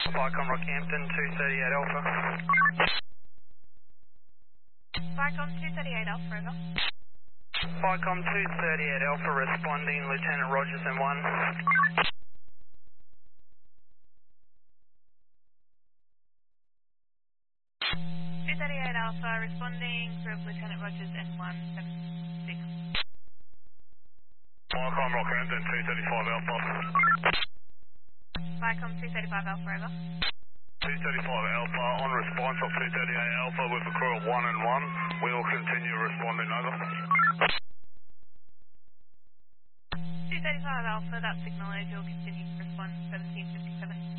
Vicom Rockhampton 238 Alpha. Vicom 238 Alpha, over. Vicom 238 Alpha responding, Lieutenant Rogers and 1. 238 Alpha responding, group Lieutenant Rogers N176. Vicom Rockhampton 235 Alpha. Vicom 235 Alpha, over. 235 Alpha, on response of 238 Alpha with a crew of 1 and 1. We will continue responding, over. 235 Alpha, that's acknowledged. You'll continue to respond 1757.